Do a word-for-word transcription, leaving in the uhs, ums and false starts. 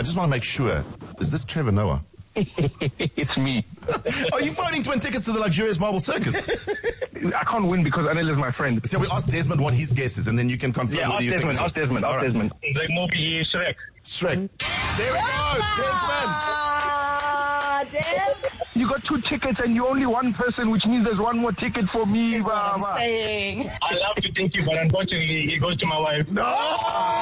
I just want to make sure. Is this Trevor Noah? It's me. Are you phoning to win tickets to the luxurious Marble Circus? I can't win because Anil is my friend. So we asked Desmond what his guess is, and then you can confirm Yeah, whether ask you Desmond, think ask Desmond, ask All right. Desmond. The movie Shrek. Shrek. There we go, Desmond. Ah, Des. You got two tickets and you're only one person, which means there's one more ticket for me. That's what I'm Baba. saying. I love to thank you, but unfortunately, it goes to my wife. No!